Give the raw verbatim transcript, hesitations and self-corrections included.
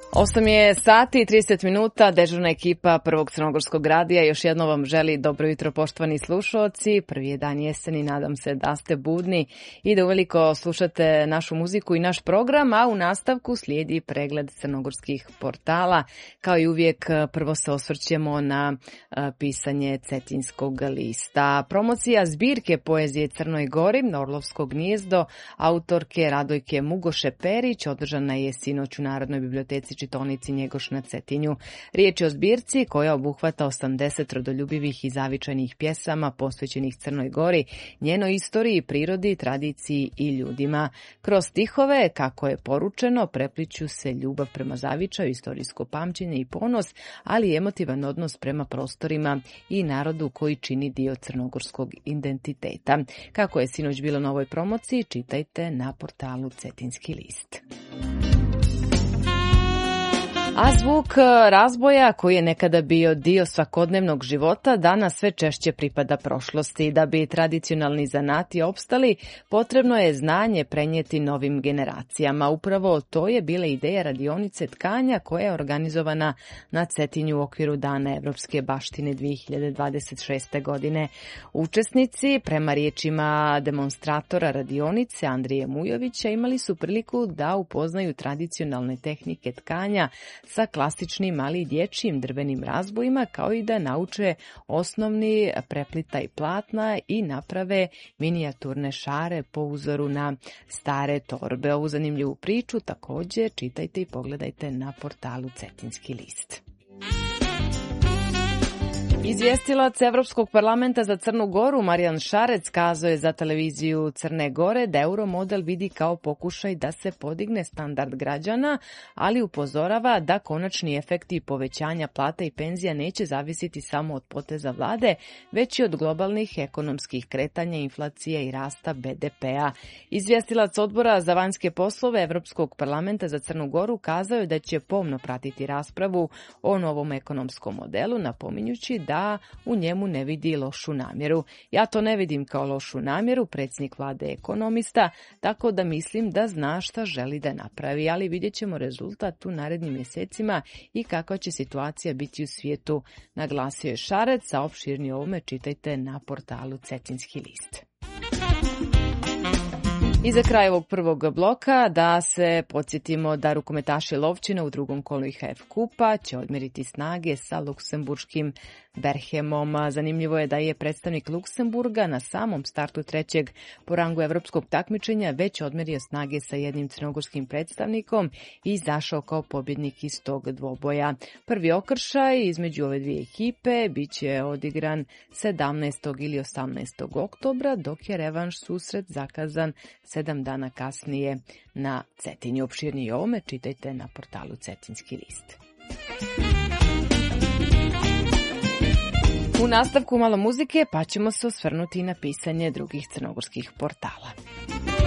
osam je sati i trideset minuta, dežurna ekipa Prvog crnogorskog radija još jedno vam želi dobro jutro, poštovani slušalci. Prvi je dan jeseni, nadam se da ste budni i da uveliko slušate našu muziku i naš program, a u nastavku slijedi pregled crnogorskih portala. Kao i uvijek, prvo se osvrćemo na pisanje Cetinskog lista. Promocija zbirke poezije Crnoj Gori, Orlovsko gnijezdo, autorke Radojke Mugoše Perić, održana je sinoć u Narodnoj biblioteci čitaonici Njegoš na Cetinju. Riječ je o zbirci koja obuhvata osamdeset rodoljubivih i zavičajnih pjesama posvećenih Crnoj Gori, njenoj istoriji, prirodi, tradiciji i ljudima. Kroz stihove, kako je poručeno, prepliću se ljubav prema zavičaju, istorijsko pamćenje i ponos, ali i emotivan odnos prema prostorima i narodu koji čini dio crnogorskog identiteta. Kako je sinoć bilo na ovoj promociji, čitajte na portalu Cetinski list. A zvuk razboja, koji je nekada bio dio svakodnevnog života, danas sve češće pripada prošlosti. Da bi tradicionalni zanati opstali, potrebno je znanje prenijeti novim generacijama. Upravo to je bila ideja radionice tkanja koja je organizovana na Cetinju u okviru Dana evropske baštine dvije hiljade dvadeset šeste. godine. Učesnici, prema riječima demonstratora radionice Andrije Mujovića, imali su priliku da upoznaju tradicionalne tehnike tkanja sa klasičnim, ali i dječjim drvenim razbojima, kao i da nauče osnovni preplitaj platna i naprave minijaturne šare po uzoru na stare torbe. Ovu zanimljivu priču također čitajte i pogledajte na portalu Cetinski list. Izvjestilac Evropskog parlamenta za Crnu Goru Marijan Šarec kazao je za televiziju Crne Gore da euromodel vidi kao pokušaj da se podigne standard građana, ali upozorava da konačni efekti povećanja plata i penzija neće zavisiti samo od poteza vlade, već i od globalnih ekonomskih kretanja, inflacije i rasta be de pea. Izvjestilac odbora za vanjske poslove Evropskog parlamenta za Crnu Goru kazao je da će pomno pratiti raspravu o novom ekonomskom modelu, napominjući da u njemu ne vidi lošu namjeru. Ja to ne vidim kao lošu namjeru, predsjednik vlade je ekonomista, tako da mislim da zna šta želi da napravi, ali vidjet ćemo rezultat u narednim mjesecima i kakva će situacija biti u svijetu, naglasio je Šarec, a opširnije ovome čitajte na portalu Cetinski list. I za kraj ovog prvog bloka da se podsjetimo da rukometaši Lovćina u drugom kolu i ha ef kupa će odmjeriti snage sa luksemburškim Berhemom. Zanimljivo je da je predstavnik Luksemburga na samom startu trećeg po rangu evropskog takmičenja već odmjerio snage sa jednim crnogorskim predstavnikom i izašao kao pobjednik iz tog dvoboja. Prvi okršaj između ove dvije ekipe bit će odigran sedamnaestog ili osamnaestog oktobra, dok je revanš susret zakazan sedam dana kasnije na Cetinju. Opširnije ovome čitajte na portalu Cetinski list. U nastavku malo muzike, pa ćemo se osvrnuti na pisanje drugih crnogorskih portala.